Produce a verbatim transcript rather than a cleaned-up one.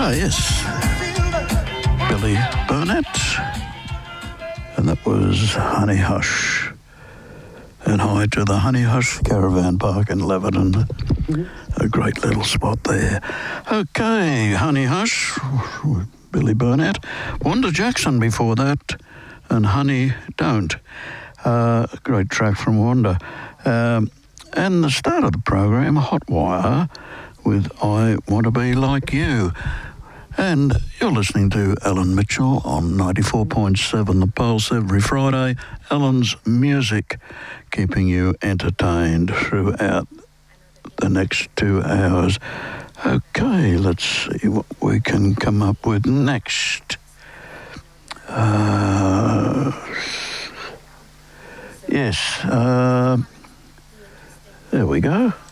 Ah, yes. Billy Burnett. And that was Honey Hush. And hi to the Honey Hush Caravan Park in Leverton. Mm-hmm. A great little spot there. Okay, Honey Hush, Billy Burnett. Wanda Jackson before that, and Honey Don't. Uh, a great track from Wanda. Um, and the start of the program, Hotwire, with I Want to Be Like You. And you're listening to Alan Mitchell on ninety-four point seven The Pulse every Friday. Alan's music keeping you entertained throughout the next two hours. Okay, let's see what we can come up with next. Uh, yes, uh, there we go.